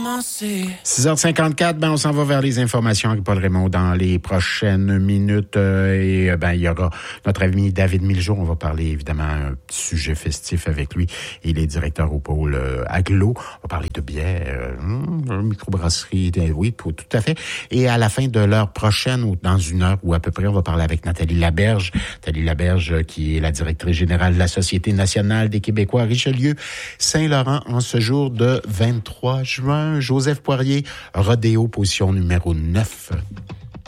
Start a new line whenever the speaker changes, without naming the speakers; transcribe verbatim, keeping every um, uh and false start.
commencer.
six heures cinquante-quatre, ben on s'en va vers les informations avec Paul Raymond dans les prochaines minutes. Euh, et ben il y aura notre ami David Miljour. On va parler évidemment un petit sujet festif avec lui. Il est directeur au pôle euh, Aglo. On va parler de bière, euh, microbrasserie, de, oui, tout, tout à fait. Et à la fin de l'heure prochaine, ou dans une heure ou à peu près, on va parler avec Nathalie Laberge. Nathalie Laberge, qui est la directrice générale de la Société nationale des Québécois Richelieu-Saint-Laurent en ce jour de vingt-trois juin. Joseph Poirier, Rodéo, position numéro neuf.